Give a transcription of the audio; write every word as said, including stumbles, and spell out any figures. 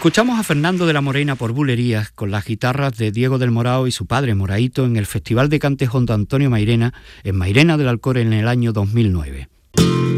Escuchamos a Fernando de la Morena por Bulerías con las guitarras de Diego del Morao y su padre Moraito en el Festival de Cante junto a Antonio Mairena en Mairena del Alcor en el año dos mil nueve.